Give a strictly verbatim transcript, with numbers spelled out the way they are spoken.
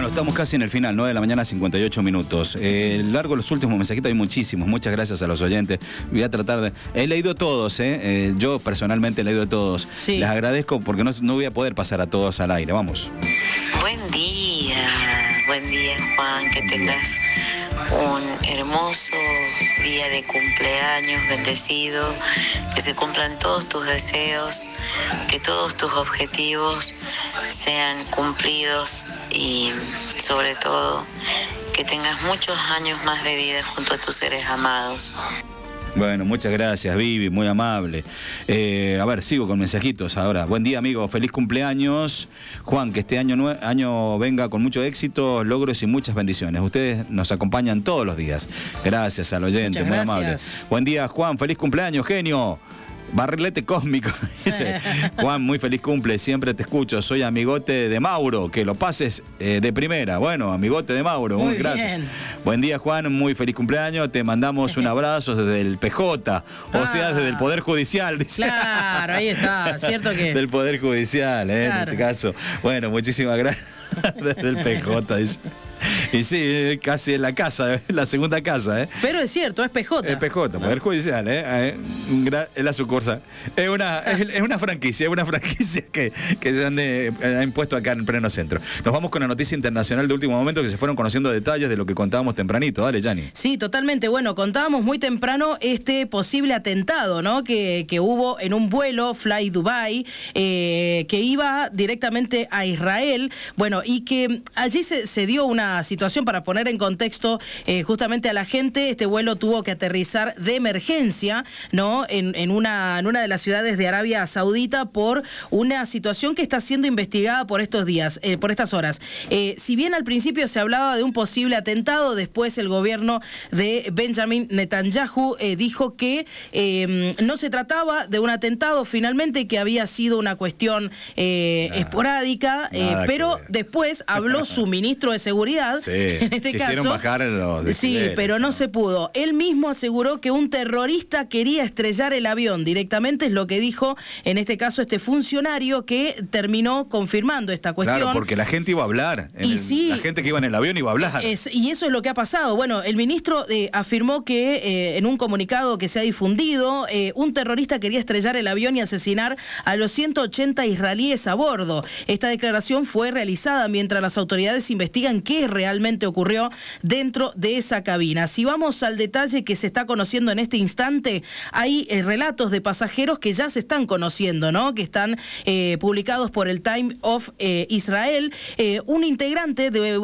Bueno, estamos casi en el final, nueve de la mañana, cincuenta y ocho minutos. Eh, largo los últimos mensajitos, hay muchísimos. Muchas gracias a los oyentes. Voy a tratar de... He leído todos, ¿eh? eh yo personalmente he leído todos. Sí. Les agradezco porque no, no voy a poder pasar a todos al aire. Vamos. Buen día, buen día, Juan. Que tengas un hermoso día de cumpleaños, bendecido. Que se cumplan todos tus deseos, que todos tus objetivos sean cumplidos y sobre todo que tengas muchos años más de vida junto a tus seres amados. Bueno, muchas gracias, Vivi, muy amable. Eh, a ver, sigo con mensajitos ahora. Buen día, amigo, feliz cumpleaños. Juan, que este año, nue- año venga con mucho éxito, logros y muchas bendiciones. Ustedes nos acompañan todos los días. Gracias al oyente, muchas muy gracias. amable. Buen día, Juan, feliz cumpleaños, genio. Barrilete cósmico, dice Juan, muy feliz cumple, siempre te escucho, soy amigote de Mauro, que lo pases eh, de primera. Bueno, amigote de Mauro, muy gracias. Bien. Buen día, Juan, muy feliz cumpleaños, te mandamos un abrazo desde el P J, o ah, sea, desde el Poder Judicial, dice. Claro, ahí está, cierto que... Del Poder Judicial, eh, claro. En este caso. Bueno, muchísimas gracias, desde el P J, dice. Y sí, casi en la casa, la segunda casa, ¿eh? Pero es cierto, es P J. Es P J, Poder Judicial, ¿eh? Es la sucursal. Es una, es, es una franquicia, es una franquicia que, que se han, de, han impuesto acá en pleno centro. Nos vamos con la noticia internacional de último momento, que se fueron conociendo detalles de lo que contábamos tempranito. Dale, Yanni. Sí, totalmente. Bueno, contábamos muy temprano este posible atentado, ¿no? Que, que hubo en un vuelo Fly Dubai, eh, que iba directamente a Israel. Bueno, y que allí se, se dio una situación para poner en contexto eh, justamente a la gente. Este vuelo tuvo que aterrizar de emergencia, ¿no? En, en, una, en una de las ciudades de Arabia Saudita por una situación que está siendo investigada por estos días, eh, por estas horas. Eh, si bien al principio se hablaba de un posible atentado, después el gobierno de Benjamin Netanyahu eh, dijo que eh, no se trataba de un atentado finalmente, que había sido una cuestión eh, nada, esporádica, eh, pero después habló su ministro de Seguridad. Sí, en este quisieron caso, bajar en los sí, pero no, no se pudo. Él mismo aseguró que un terrorista quería estrellar el avión. Directamente es lo que dijo, en este caso, este funcionario que terminó confirmando esta cuestión. Claro, porque la gente iba a hablar. Y el, sí, la gente que iba en el avión iba a hablar. Es, y eso es lo que ha pasado. Bueno, el ministro eh, afirmó que eh, en un comunicado que se ha difundido, eh, un terrorista quería estrellar el avión y asesinar a los ciento ochenta israelíes a bordo. Esta declaración fue realizada mientras las autoridades investigan qué realmente ocurrió dentro de esa cabina. Si vamos al detalle que se está conociendo en este instante, hay eh, relatos de pasajeros que ya se están conociendo, ¿no? Que están eh, publicados por el Time of eh, Israel. Eh, un integrante de